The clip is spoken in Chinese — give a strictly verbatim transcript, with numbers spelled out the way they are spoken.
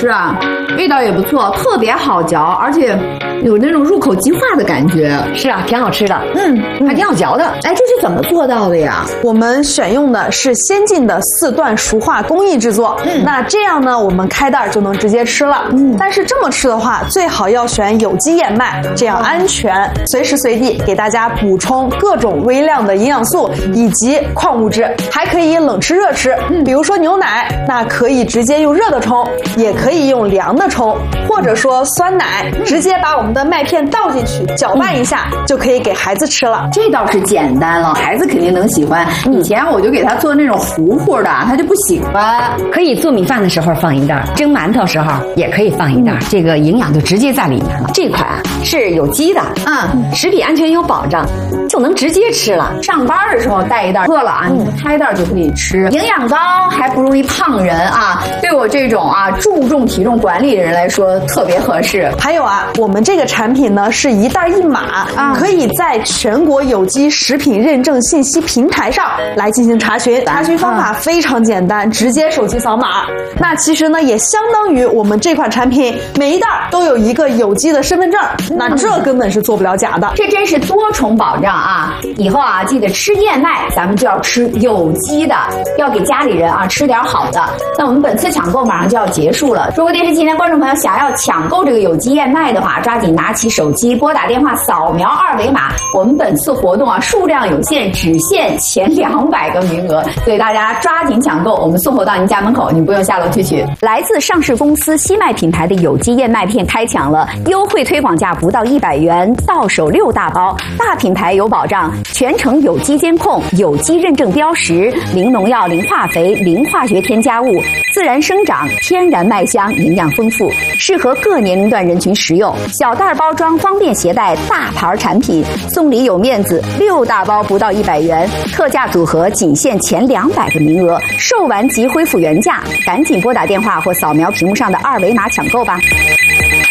吃啊，味道也不错，特别好嚼，而且有那种入口即化的感觉。 是啊，挺好吃的， 嗯， 还挺好嚼的。 哎，这是怎么做到的呀？ 我们选用的是先进的四段熟化工艺制作，嗯，那这样呢，我们开袋就能直接吃了。嗯，但是这么吃的话，最好要选有机燕麦，这样安全，随时随地给大家补充各种微量的营养素以及矿物质，还可以冷吃热吃。嗯，比如说牛奶，那可以直接用热的冲，也可以用凉的冲，或者说酸奶，直接把我们的麦片倒进去，搅拌一下，就可以给孩子吃了。 这倒是简单了，孩子肯定能喜欢。以前我就给他做那种糊糊的，他就不喜欢。 可以做米饭的时候放一袋，蒸馒头时候也可以放一袋，这个营养就直接在里面了。这款啊是有机的， 嗯， 食品安全有保障，就能直接吃了。 上班的时候带一袋，饿了啊，你开袋就可以吃。营养高还不容易胖人啊，对我这种啊注重体重管理的人来说特别合适。 还有啊，我们这个产品呢是一袋一码，啊、可以在全国有机食品认证信息平台上来进行查询。查询方法非常简单，直接手机扫码。那其实呢也相当于我们这款产品每一袋都有一个有机的身份证，那这根本是做不了假的。 这真是多重保障啊！以后啊记得吃燕麦，咱们就要吃有机的，要给家里人啊吃点好的。那我们本次抢购马上就要结束了，如果电视机前观众朋友想要抢购这个有机燕麦的话，抓紧拿起手机拨打电话扫描二维码。我们本次活动啊数量有限，只限前两百个名额，所以大家抓紧抢购，我们送货到您家门口，您不用下楼去取。来自上市公司西麦品牌的有机燕麦片开抢了，优惠推广价不到一百元，到手六大包，大品牌有保障，全程有机监控，有机认证标识，零农药、零化肥、零化学添加物，自然生长，天然麦香，营养丰富，适合各年龄段人群食用。小袋包装方便携带，大牌产品，送礼有面子，六大包不到一百元，特价组合仅限前两百个名额，售完即恢复原价，赶紧拨打电话或扫描屏幕上的二维码抢购吧。